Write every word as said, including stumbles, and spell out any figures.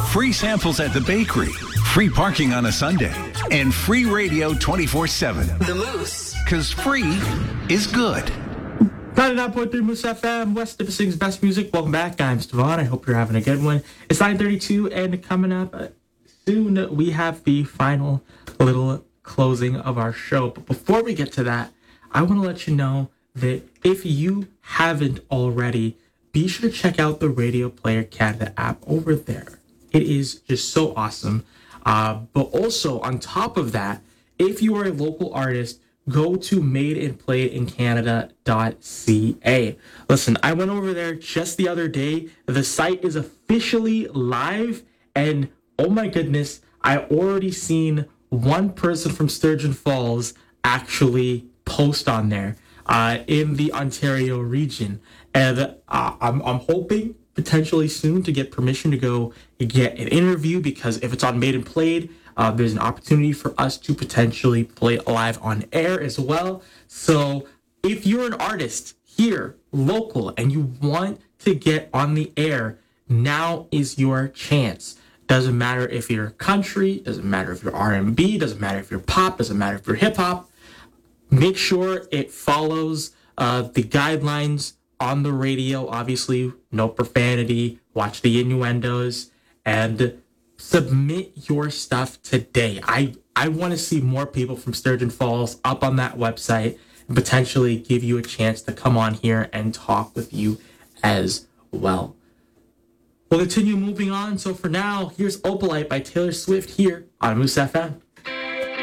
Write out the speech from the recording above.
free samples at the bakery, free parking on a Sunday, and free radio twenty-four seven. The Moose. Because free is good. ninety-nine point three Moose F M, West Nipissing's best music. Welcome back. I'm Devon. I hope you're having a good one. It's nine thirty-two, and coming up soon, we have the final little closing of our show. But before we get to that, I want to let you know that if you haven't already, be sure to check out the Radio Player Canada app over there. It is just so awesome. Uh, but also, on top of that, if you are a local artist, go to made and played in canada dot c a. Listen, I went over there just the other day. The site is officially live, and oh my goodness, I already seen one person from Sturgeon Falls actually post on there uh, in the Ontario region. And uh, I'm, I'm hoping potentially soon to get permission to go get an interview, because if it's on Made and Played, uh, there's an opportunity for us to potentially play live on air as well. So if you're an artist here, local, and you want to get on the air, now is your chance. Doesn't matter if you're country, doesn't matter if you're R and B, doesn't matter if you're pop, doesn't matter if you're hip hop. Make sure it follows uh, the guidelines on the radio. Obviously, no profanity, watch the innuendos, and submit your stuff today. I, I want to see more people from Sturgeon Falls up on that website and potentially give you a chance to come on here and talk with you as well. We'll continue moving on. So for now, here's Opalite by Taylor Swift here on Moose F M.